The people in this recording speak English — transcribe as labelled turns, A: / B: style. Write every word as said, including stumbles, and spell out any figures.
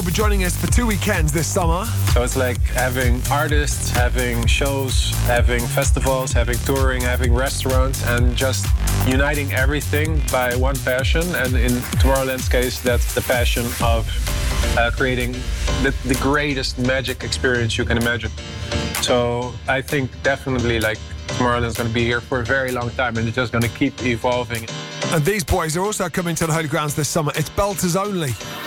A: Will be joining us for two weekends this summer.
B: So it's like having artists, having shows, having festivals, having touring, having restaurants, and just uniting everything by one passion. And in Tomorrowland's case, that's the passion of uh, creating the, the greatest magic experience you can imagine. So I think definitely like Tomorrowland's going to be here for a very long time, and it's just going to keep evolving.
A: And these boys are also coming to the Holy Grounds this summer. It's belters only.